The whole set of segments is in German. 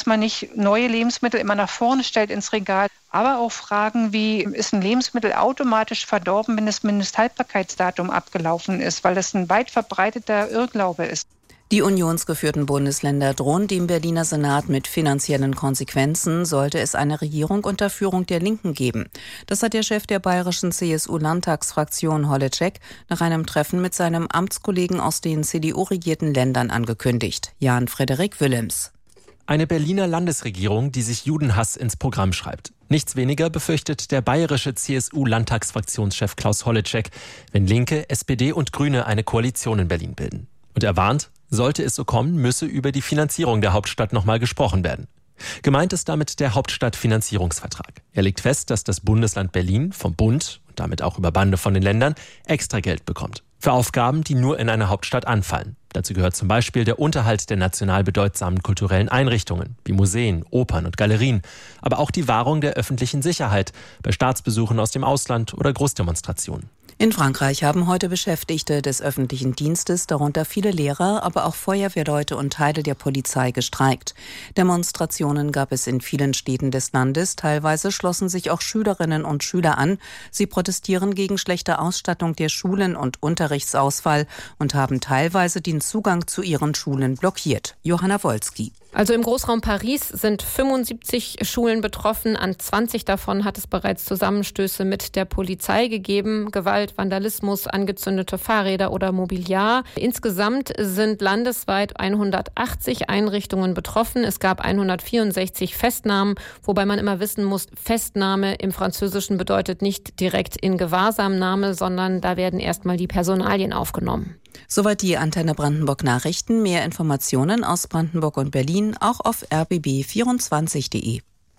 dass man nicht neue Lebensmittel immer nach vorne stellt ins Regal. Aber auch Fragen wie, ist ein Lebensmittel automatisch verdorben, wenn das Mindesthaltbarkeitsdatum abgelaufen ist, weil das ein weit verbreiteter Irrglaube ist. Die unionsgeführten Bundesländer drohen dem Berliner Senat mit finanziellen Konsequenzen, sollte es eine Regierung unter Führung der Linken geben. Das hat der Chef der bayerischen CSU-Landtagsfraktion Holleczek nach einem Treffen mit seinem Amtskollegen aus den CDU-regierten Ländern angekündigt. Jan-Frederik Willems. Eine Berliner Landesregierung, die sich Judenhass ins Programm schreibt. Nichts weniger befürchtet der bayerische CSU-Landtagsfraktionschef Klaus Holleczek, wenn Linke, SPD und Grüne eine Koalition in Berlin bilden. Und er warnt, sollte es so kommen, müsse über die Finanzierung der Hauptstadt nochmal gesprochen werden. Gemeint ist damit der Hauptstadtfinanzierungsvertrag. Er legt fest, dass das Bundesland Berlin vom Bund und damit auch über Bande von den Ländern extra Geld bekommt. Für Aufgaben, die nur in einer Hauptstadt anfallen. Dazu gehört zum Beispiel der Unterhalt der national bedeutsamen kulturellen Einrichtungen, wie Museen, Opern und Galerien, aber auch die Wahrung der öffentlichen Sicherheit bei Staatsbesuchen aus dem Ausland oder Großdemonstrationen. In Frankreich haben heute Beschäftigte des öffentlichen Dienstes, darunter viele Lehrer, aber auch Feuerwehrleute und Teile der Polizei gestreikt. Demonstrationen gab es in vielen Städten des Landes. Teilweise schlossen sich auch Schülerinnen und Schüler an. Sie protestieren gegen schlechte Ausstattung der Schulen und Unterrichtsausfall und haben teilweise den Zugang zu ihren Schulen blockiert. Johanna Wolski. Also im Großraum Paris sind 75 Schulen betroffen. An 20 davon hat es bereits Zusammenstöße mit der Polizei gegeben. Gewalt, Vandalismus, angezündete Fahrräder oder Mobiliar. Insgesamt sind landesweit 180 Einrichtungen betroffen. Es gab 164 Festnahmen, wobei man immer wissen muss, Festnahme im Französischen bedeutet nicht direkt in Gewahrsamnahme, sondern da werden erstmal die Personalien aufgenommen. Soweit die Antenne Brandenburg Nachrichten. Mehr Informationen aus Brandenburg und Berlin auch auf rbb24.de.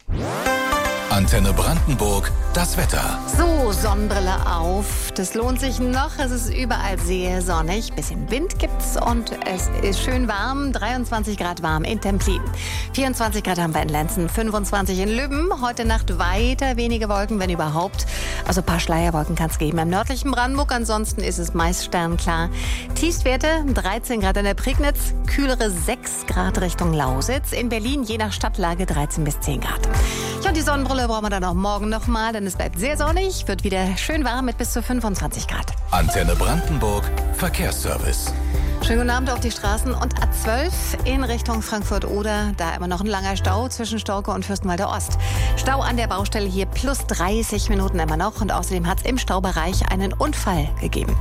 Antenne Brandenburg, das Wetter. So, Sonnenbrille auf. Das lohnt sich noch. Es ist überall sehr sonnig. Bisschen Wind gibt's und es ist schön warm. 23 Grad warm in Templin. 24 Grad haben wir in Lenzen, 25 in Lübben. Heute Nacht weiter wenige Wolken, wenn überhaupt. Also ein paar Schleierwolken kann es geben im nördlichen Brandenburg. Ansonsten ist es meist sternklar. Tiefstwerte 13 Grad in der Prignitz, kühlere 6 Grad Richtung Lausitz. In Berlin je nach Stadtlage 13 bis 10 Grad. Ja, und die Sonnenbrille brauchen wir dann auch morgen nochmal, denn es bleibt sehr sonnig, wird wieder schön warm mit bis zu 25 Grad. Antenne Brandenburg, Verkehrsservice. Schönen guten Abend auf die Straßen und A12 in Richtung Frankfurt-Oder. Da immer noch ein langer Stau zwischen Storke und Fürstenwalder Ost. Stau an der Baustelle hier plus 30 Minuten immer noch. Und außerdem hat es im Staubereich einen Unfall gegeben.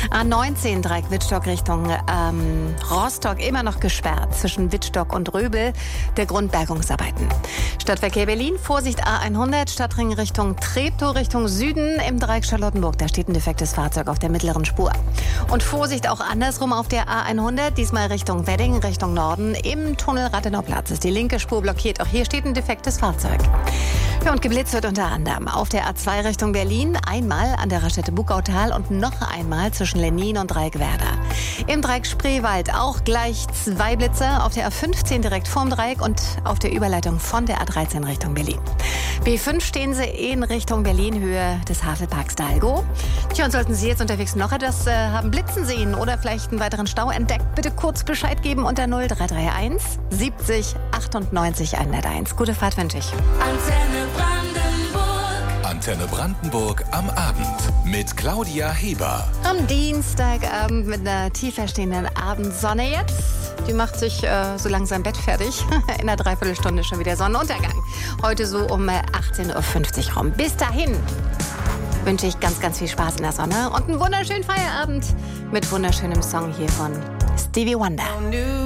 A19 Dreieck Wittstock Richtung Rostock immer noch gesperrt zwischen Wittstock und Röbel der Grund Bergungsarbeiten. Stadtverkehr Berlin, Vorsicht A100, Stadtring Richtung Treptow Richtung Süden im Dreieck Charlottenburg. Da steht ein defektes Fahrzeug auf der mittleren Spur. Und Vorsicht auch andersrum auf der A100, diesmal Richtung Wedding, Richtung Norden. Im Tunnel Rathenauplatz ist die linke Spur blockiert. Auch hier steht ein defektes Fahrzeug. Ja, und geblitzt wird unter anderem auf der A2 Richtung Berlin, einmal an der Raststätte Buckautal und noch einmal zwischen Lennin und Dreieck Werder. Im Dreieck Spreewald auch gleich 2 Blitze, auf der A15 direkt vorm Dreieck und auf der Überleitung von der A13 Richtung Berlin. B5 stehen Sie in Richtung Berlin, Höhe des Havelparks Dalgo. Tja, und sollten Sie jetzt unterwegs noch etwas haben blitzen sehen oder vielleicht einen weiteren Stau entdeckt, bitte kurz Bescheid geben unter 0331 70 98 101. Gute Fahrt wünsche ich. Antenne Brandenburg. Antenne Brandenburg am Abend mit Claudia Heber. Am Dienstagabend mit einer tiefer stehenden Abendsonne jetzt. Die macht sich so langsam Bett fertig. In einer Dreiviertelstunde schon wieder Sonnenuntergang. Heute so um 18.50 Uhr rum. Bis dahin wünsche ich ganz, ganz viel Spaß in der Sonne und einen wunderschönen Feierabend mit wunderschönem Song hier von Stevie Wonder.